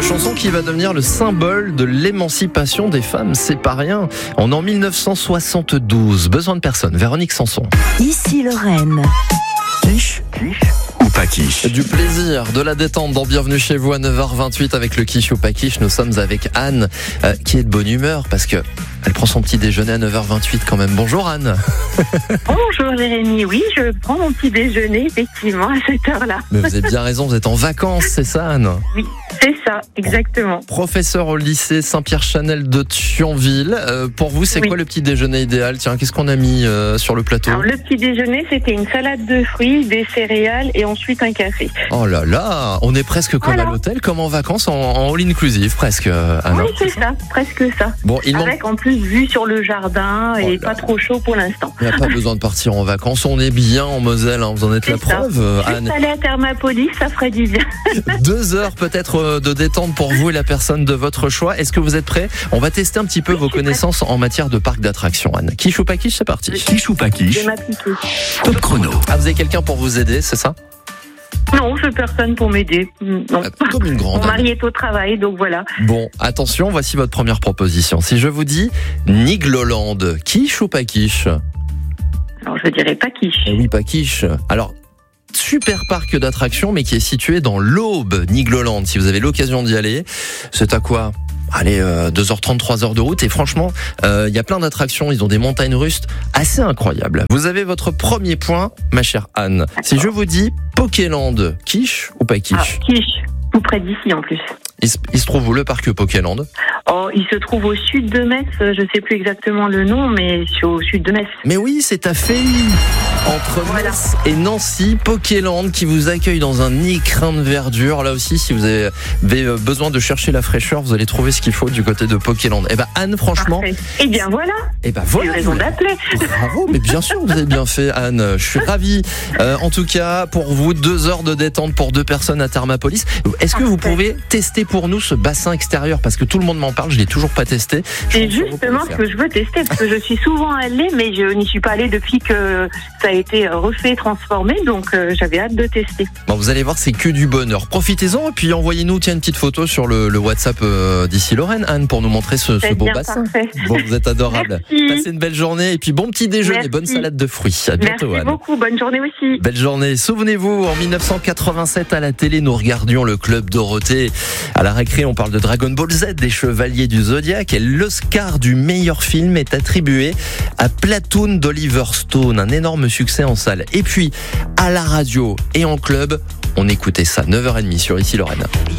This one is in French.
chanson qui va devenir le symbole de l'émancipation des femmes, c'est pas rien. On est en 1972, besoin de personne, Véronique Sanson. Ici Lorraine. Quiche ou pas quiche? Du plaisir, de la détente dans Bienvenue chez vous à 9h28 avec le quiche ou pas quiche. Nous sommes avec Anne qui est de bonne humeur parce que elle prend son petit déjeuner à 9h28 quand même. Bonjour Anne. Bonjour Jérémy, oui, je prends mon petit déjeuner effectivement à cette heure-là. Mais vous avez bien raison, vous êtes en vacances, c'est ça Anne? Oui, c'est ça, exactement. Professeur au lycée Saint-Pierre-Chanel de Thionville. Pour vous, c'est quoi le petit déjeuner idéal? Tiens, qu'est-ce qu'on a mis sur le plateau? Alors, le petit déjeuner, c'était une salade de fruits, des céréales et ensuite un café. Oh là là, on est presque comme à l'hôtel, comme en vacances, en all-inclusive presque, Anne. Oui, c'est ça, presque ça. Bon, avec en plus vue sur le jardin et pas trop chaud pour l'instant. Il n'y a pas besoin de partir en vacances, on est bien en Moselle, hein. Vous en êtes la preuve, Anne. Juste aller à Thermapolis, ça ferait du bien. 2 heures peut-être de détente pour vous et la personne de votre choix. Est-ce que vous êtes prêts? On va tester un petit peu vos connaissances en matière de parc d'attractions, Anne. Quiche ou pas quiche, c'est parti. Quiche ou pas Je quiche? vais m'appliquer. Top chrono. Ah, vous avez quelqu'un pour vous aider, c'est ça? Non, je n'ai personne pour m'aider. Non. Comme une grande. Mon mari est au travail, donc voilà. Bon, attention, voici votre première proposition. Si je vous dis Nigloland, quiche ou pas quiche? Alors, je dirais pas quiche. Eh oui, pas quiche. Alors, super parc d'attractions, mais qui est situé dans l'Aube, Nigloland. Si vous avez l'occasion d'y aller, c'est à quoi? Allez, 2h30, 3h de route. Et franchement, il y a plein d'attractions. Ils ont des montagnes russes assez incroyables. Vous avez votre premier point, ma chère Anne. D'accord. Si je vous dis Pokéland, quiche ou pas quiche? Quiche, tout près d'ici en plus. Il se trouve où le parc Pokéland? Oh, il se trouve au sud de Metz. Je ne sais plus exactement le nom, mais c'est au sud de Metz. Mais oui, c'est à Fély. Entre Metz et Nancy, Pokéland qui vous accueille dans un écrin de verdure. Là aussi, si vous avez besoin de chercher la fraîcheur, vous allez trouver ce qu'il faut du côté de Pokéland. Eh ben Anne, franchement. Eh bien voilà. Eh ben voilà. J'ai raison d'appeler. Bravo, mais bien sûr, vous avez bien fait, Anne. Je suis ravi. En tout cas, pour vous, 2 heures de détente pour 2 personnes à Thermapolis. Est-ce que vous pouvez tester pour nous ce bassin extérieur? Parce que tout le monde m'en parle, je l'ai toujours pas testé. C'est justement ce que je veux tester, parce que je suis souvent allée, mais je n'y suis pas allée depuis que ça a été refait, transformé, donc j'avais hâte de tester. Bon, vous allez voir, c'est que du bonheur. Profitez-en et puis envoyez-nous une petite photo sur le WhatsApp d'Ici Lorraine, Anne, pour nous montrer ce beau bassin. Parfait. Bon, vous êtes adorable. Merci. Passez une belle journée et puis bon petit déjeuner, Merci. bonne salade de fruits. À bientôt, Merci Anne. beaucoup, bonne journée aussi. Belle journée. Souvenez-vous, en 1987 à la télé, nous regardions le Club Dorothée. À la récré, on parle de Dragon Ball Z, des Chevaliers du Zodiaque, et l'Oscar du meilleur film est attribué à Platoon d'Oliver Stone, un énorme succès en salle. Et puis, à la radio et en club, on écoutait ça, 9h30 sur Ici Lorraine.